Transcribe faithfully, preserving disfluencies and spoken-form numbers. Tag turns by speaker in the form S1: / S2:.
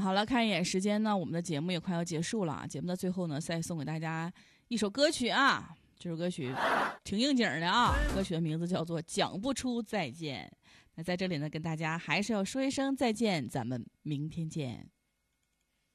S1: 好了，看一眼时间呢，我们的节目也快要结束了。节目的最后呢，再送给大家一首歌曲啊，这首歌曲挺应景的啊，歌曲的名字叫做《讲不出再见》。那在这里呢，跟大家还是要说一声再见，咱们明天见。